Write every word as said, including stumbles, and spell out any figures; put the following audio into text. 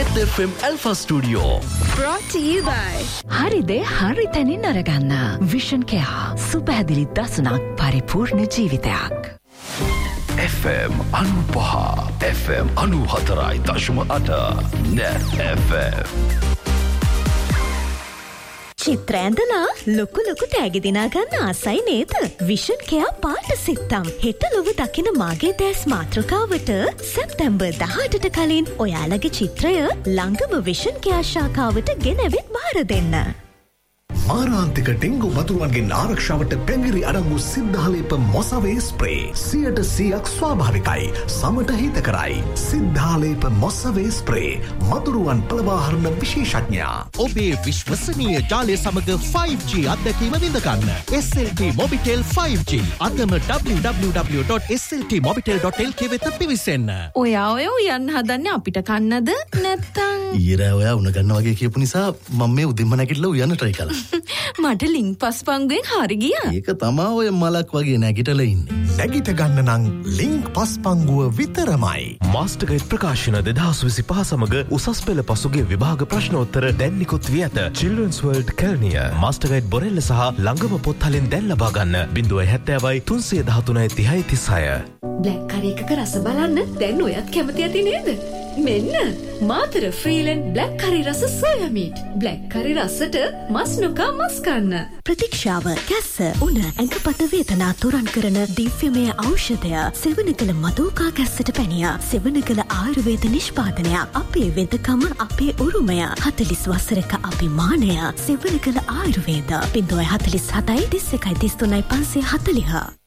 Hit F M Alpha Studio. Brought to you by හරිදේ හරි තැනින් අරගන්න Vision Care සුපහැදිලි දසුනක් පරිපූර්ණ ජීවිතයක්. F M අනුපහ F M අනුහතරයි දශම අට Net F M. චිත්‍ර ඇඳලා ලොකු ලොකු තෑගි දිනා ගන්න ආසයි නේද? විෂන් කෙයා පාට සිත්තම් හෙට ලොව දකින මාගේ දැස් මාතෘකාවට සැප්තැම්බර් දහඅටට කලින් ඔයාලගේ චිත්‍රය ළඟම විෂන් කෙයා ශාඛාවට ගෙනවිත් බාර දෙන්න. මාරාන්තික ඩෙංගු වතුරුවන්ගෙන් ආරක්ෂාවට පැංගිරි අඩංගු සිද්ධාලේප මොසවේ ස්ප්‍රේ සියයට සීයක් ස්වාභාවිකයි සමට හිතකරයි. සිද්ධාලේප මොසවේ ස්ප්‍රේ මතුරුවන් පළවාහරණ විශේෂඥයා. ඔබේ විශ්වසනීය ජාලය සමග ෆයිව් ජී අත්දැකීම විඳ ගන්න. S L T Mobitel five G අදම w w w dot s l t mobitel dot l k වෙත පිවිසෙන්න. ඔයා ඔය උයන්න හදන්නේ අපිට කන්නද නැත්තම් ඊරා ඔයා උණ ගන්න වගේ කියපු නිසා මම මේ උදෙන්ම නැගිටලා උයන්න try කළා. මට ලින්ක් පස්පංගුවෙන් හරි ගියා. ඒක තමයි ඔය මලක් වගේ නැගිටලා ඉන්නේ. නැගිට ගන්න නම් ලින්ක් පස්පංගුව විතරමයි. මාස්ටර්ගයිඩ් ප්‍රකාශන දෙදහස් විසිපහ සමග උසස් පෙළ පසුගිය විභාග ප්‍රශ්නෝත්තර දැන් නිකුත් වී ඇත. Children's World Kelniya මාස්ටර්ගයිඩ් බොරෙල්ල සහ ළඟම පොත්හලින් දැන් ලබා ගන්න. ज़ीरो सात ज़ीरो तीन तीन एक तीन तीन तीस බ්ලැක් කරි එකක රස බලන්න දැන් ඔයත් කැමති ඇති නේද? මෙන්න මාතර ෆ්‍රීලන්ඩ් බ්ලැක් කරි රස සෝයා මීට්. බ්ලැක් කරි රසට මස් නොකා මස් කන්න. ප්‍රතික්ෂාව කැස්ස උණ ඇඟපත වේදනා තුරන් කරන දිව්‍යමය ඖෂධය සෙවණකල මදෝකා කැස්සට පැනිය. සෙවණකල ආයුර්වේද නිෂ්පාදනයක්. අපේ වෙදකම අපේ උරුමය. හතළිස් වසරක අභිමානය. සෙවණකල ආයුර්වේද ज़ीरो सात ज़ीरो सात तीस एक तीस तीन पाँच सौ चालीस.